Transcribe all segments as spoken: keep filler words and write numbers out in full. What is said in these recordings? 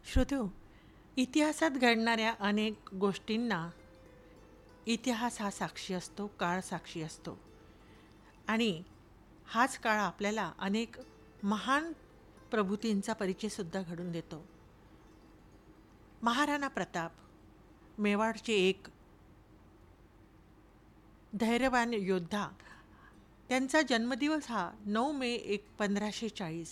श्रोतो, इतिहासात घडणाऱ्या अनेक गोष्टींना इतिहास हा साक्षी असतो, काळ साक्षी असतो. आणि हाच काळ आपल्याला अनेक महान प्रभूतींचा परिचयसुद्धा घडून देतो. महाराणा प्रताप मेवाडचे एक धैर्यवान योद्धा. त्यांचा जन्मदिवस हा नऊ मे एक पंधराशे चाळीस.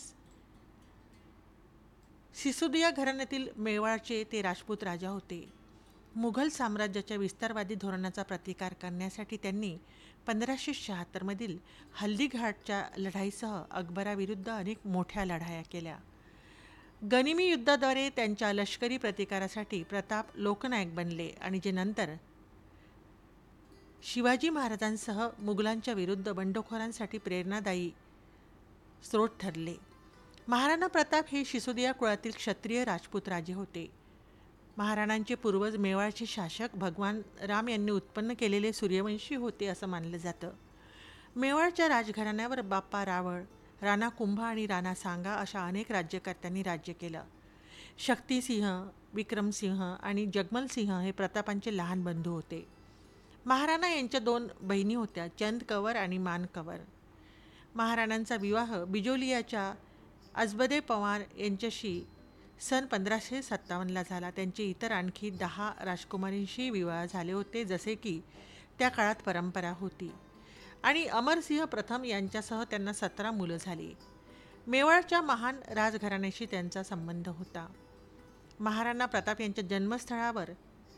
सिसोदिया घराण्यातील मेवाडचे ते राजपूत राजा होते. मुघल साम्राज्याच्या विस्तारवादी धोरणाचा प्रतिकार करण्यासाठी त्यांनी पंधराशे शहात्तरमधील हल्दीघाटच्या लढाईसह अकबराविरुद्ध अनेक मोठ्या लढाया केल्या. गनिमी युद्धाद्वारे त्यांच्या लष्करी प्रतिकारासाठी प्रताप लोकनायक बनले आणि जे नंतर शिवाजी महाराजांसह मुघलांच्या विरुद्ध बंडखोरांसाठी प्रेरणादायी स्रोत ठरले. महाराणा प्रताप हे सिसोदिया कुळातील क्षत्रिय राजपूत राजे होते. महाराणांचे पूर्वज मेवाडचे शासक भगवान राम यांनी उत्पन्न केलेले सूर्यवंशी होते असं मानलं जातं. मेवाडच्या राजघराण्यावर बाप्पा रावळ, राणा कुंभा आणि राणा सांगा अशा अनेक राज्यकर्त्यांनी राज्य केलं. शक्तिसिंह, विक्रमसिंह आणि जगमलसिंह हे प्रतापांचे लहान बंधू होते. महाराणा यांच्या दोन बहिणी होत्या, चंद कंवर आणि मान कंवर. महाराणांचा विवाह बिजोलियाच्या अजबदे पवार यांच्याशी सन पंधराशे सत्तावन्नला झाला. त्यांचे इतर आणखी दहा राजकुमारींशी विवाह झाले होते, जसे की त्या काळात परंपरा होती. आणि अमरसिंह प्रथम यांच्यासह त्यांना सतरा मुलं झाली. मेवाडच्या महान राजघराण्याशी त्यांचा संबंध होता. महाराणा प्रताप यांच्या जन्मस्थळावर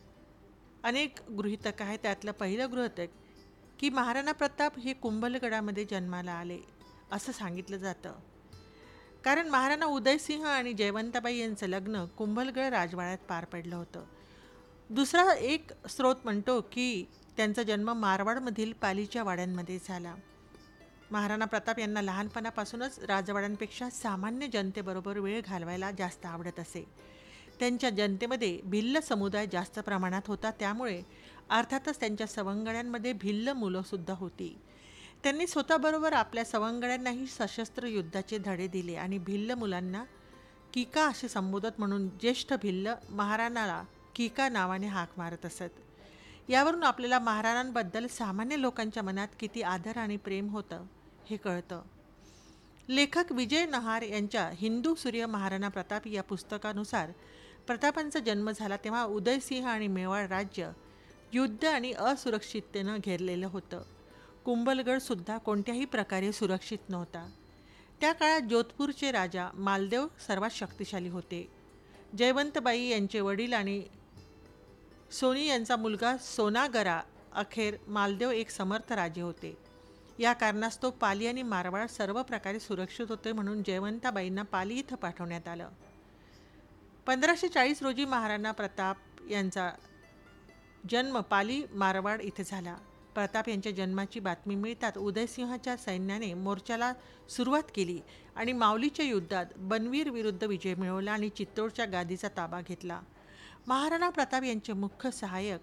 अनेक गृहीतक आहेत. त्यातलं पहिलं गृहीतक की महाराणा प्रताप हे कुंभलगडामध्ये जन्माला आले असं सांगितलं जातं. कारण महाराणा उदयसिंह आणि जयवंताबाई यांचं लग्न कुंभलगड राजवाड्यात पार पडलं होतं. दुसरा एक स्रोत म्हणतो की त्यांचा जन्म मारवाडमधील पालीच्या वाड्यांमध्ये झाला. महाराणा प्रताप यांना लहानपणापासूनच राजवाड्यांपेक्षा सामान्य जनतेबरोबर वेळ घालवायला जास्त आवडत असे. त्यांच्या जनतेमध्ये भिल्ल समुदाय जास्त प्रमाणात होता, त्यामुळे अर्थातच त्यांच्या सवंगड्यांमध्ये भिल्ल मुलंसुद्धा होती. त्यांनी स्वतःबरोबर आपल्या सवंगड्यांनाही सशस्त्र युद्धाचे धडे दिले आणि भिल्ल मुलांना किका असे संबोधत, म्हणून ज्येष्ठ भिल्ल महाराणाला किका नावाने हाक मारत असत. यावरून आपल्याला महाराणांबद्दल सामान्य लोकांच्या मनात किती आदर आणि प्रेम होतं हे कळतं. लेखक विजय नहार यांच्या हिंदू सूर्य महाराणा प्रताप या पुस्तकानुसार प्रतापांचा जन्म झाला तेव्हा उदयसिंह आणि मेवाड राज्य युद्ध आणि असुरक्षिततेनं घेरलेलं होतं. कुंभलगडसुद्धा कोणत्याही प्रकारे सुरक्षित नव्हता. त्या काळात जोधपूरचे राजा मालदेव सर्वात शक्तिशाली होते. जयवंतबाई यांचे वडील आणि सोनी यांचा मुलगा सोनागरा अखेर मालदेव एक समर्थ राजे होते. या कारणास्तव पाली आणि मारवाड सर्व प्रकारे सुरक्षित होते, म्हणून जयवंताबाईंना पाली इथं पाठवण्यात आलं. पंधराशे चाळीस रोजी महाराणा प्रताप यांचा जन्म पाली मारवाड इथे झाला. प्रताप यांच्या जन्माची बातमी मिळतात उदयसिंहाच्या सैन्याने मोर्चाला सुरुवात केली आणि मावलीच्या युद्धात बनवीर विरुद्ध विजय मिळवला आणि चित्तोडच्या गादीचा ताबा घेतला. महाराणा प्रताप यांचे मुख्य सहाय्यक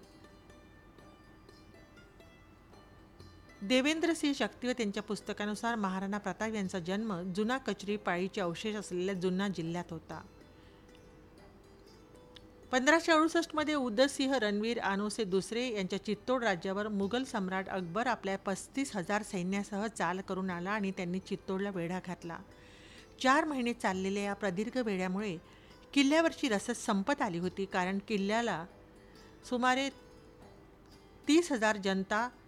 देवेंद्रसिंह शक्ती व त्यांच्या पुस्तकानुसार महाराणा प्रताप यांचा जन्म जुना कचरी पाळीचे अवशेष असलेल्या जुन्ना जिल्ह्यात होता. पंधराशे अडुसष्टमध्ये उदयसिंह रणवीर आनोसे दुसरे यांच्या चित्तोड राज्यावर मुघल सम्राट अकबर आपल्या पस्तीस हजार सैन्यासह चाल करून आला आणि त्यांनी चित्तोडला वेढा घातला. चार महिने चाललेल्या या प्रदीर्घ वेढ्यामुळे किल्ल्यावरची रसद संपत आली होती, कारण किल्ल्याला सुमारे तीस हजार जनता